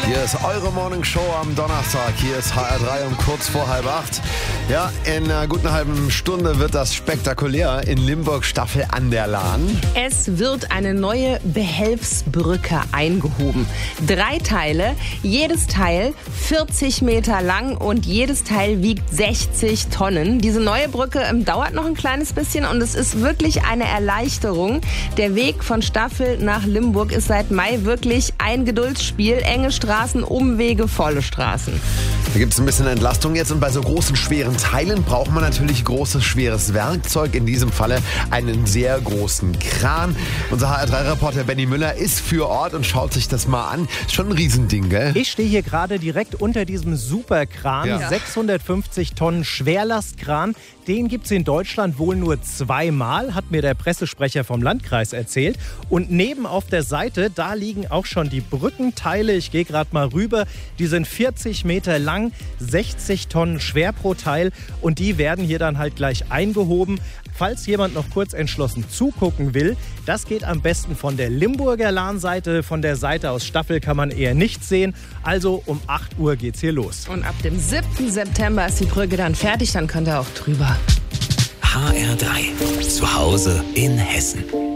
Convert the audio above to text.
Hier ist eure Morning Show am Donnerstag. Hier ist HR3 um kurz vor 7:30. Ja, in einer guten halben Stunde wird das spektakulär in Limburg Staffel an der Lahn. Es wird eine neue Behelfsbrücke eingehoben. 3 Teile, jedes Teil 40 Meter lang und jedes Teil wiegt 60 Tonnen. Diese neue Brücke dauert noch ein kleines bisschen und es ist wirklich eine Erleichterung. Der Weg von Staffel nach Limburg ist seit Mai wirklich ein Geduldsspiel. Enge Straßen, Umwege, volle Straßen. Da gibt es ein bisschen Entlastung jetzt und bei so großen, schweren Teilen braucht man natürlich großes, schweres Werkzeug. In diesem Falle einen sehr großen Kran. Unser HR3-Reporter Benny Müller ist für Ort und schaut sich das mal an. Ist schon ein Riesending, gell? Ich stehe hier gerade direkt unter diesem Superkran, Ja. 650 Tonnen Schwerlastkran. Den gibt es in Deutschland wohl nur 2-mal, hat mir der Pressesprecher vom Landkreis erzählt. Und neben auf der Seite, da liegen auch schon die Brückenteile. Ich gehe gerade mal rüber. Die sind 40 Meter lang, 60 Tonnen schwer pro Teil. Und die werden hier dann halt gleich eingehoben. Falls jemand noch kurz entschlossen zugucken will, das geht am besten von der Limburger Lahnseite. Von der Seite aus Staffel kann man eher nichts sehen. Also um 8 Uhr geht's hier los. Und ab dem 7. September ist die Brücke dann fertig, dann könnt ihr auch drüber. HR3. Zu Hause in Hessen.